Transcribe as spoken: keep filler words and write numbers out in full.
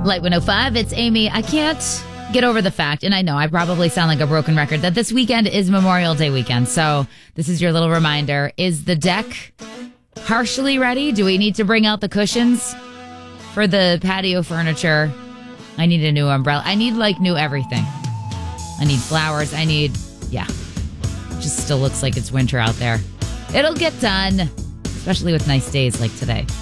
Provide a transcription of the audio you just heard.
Light one oh five, it's Amy. I can't get over the fact, and I know I probably sound like a broken record, that this weekend is Memorial Day weekend. So this is your little reminder. Is the deck partially ready? Do we need to bring out the cushions for the patio furniture? I need a new umbrella. I need like new everything. I need flowers. I need, yeah. Just still looks like it's winter out there. It'll get done, especially with nice days like today.